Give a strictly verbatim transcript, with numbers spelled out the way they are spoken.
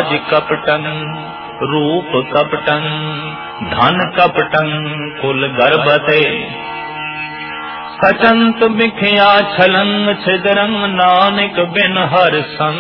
काज कपटन रूप कपटन धन कपटन कुल गर्भते सचंत बिखिया छलंग छिदरंग नानक बिन हर संग